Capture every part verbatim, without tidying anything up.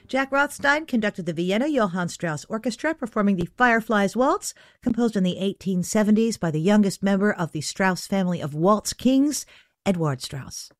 Jack Rothstein conducted the Vienna Johann Strauss Orchestra performing the Fireflies Waltz, composed in the eighteen seventies by the youngest member of the Strauss family of waltz kings, Eduard Strauss.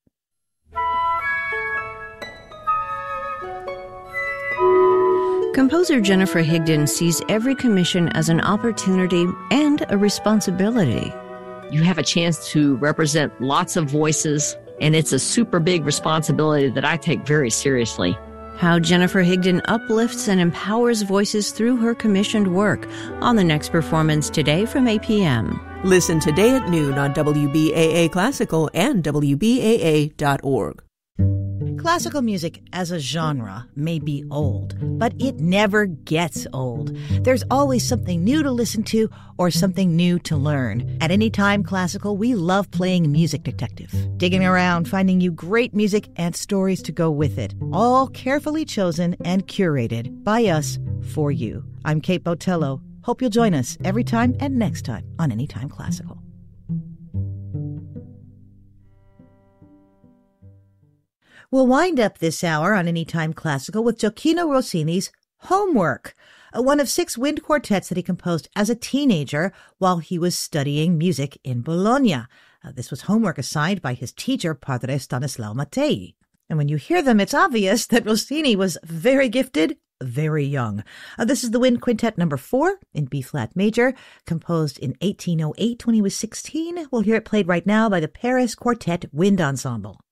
Composer Jennifer Higdon sees every commission as an opportunity and a responsibility. You have a chance to represent lots of voices, and it's a super big responsibility that I take very seriously. How Jennifer Higdon uplifts and empowers voices through her commissioned work on the next performance today from eight p.m. Listen today at noon on W B A A Classical and W B A A dot org. Classical music as a genre may be old, but it never gets old. There's always something new to listen to or something new to learn. At Anytime Classical, we love playing Music Detective, digging around, finding you great music and stories to go with it, all carefully chosen and curated by us for you. I'm Kate Botello. Hope you'll join us every time and next time on Anytime Classical. We'll wind up this hour on Anytime Classical with Gioacchino Rossini's Homework, one of six wind quartets that he composed as a teenager while he was studying music in Bologna. Uh, this was homework assigned by his teacher, Padre Stanislao Mattei. And when you hear them, it's obvious that Rossini was very gifted, very young. Uh, this is the Wind Quintet number four in B-flat major, composed in eighteen oh eight when he was sixteen. We'll hear it played right now by the Paris Quartet Wind Ensemble.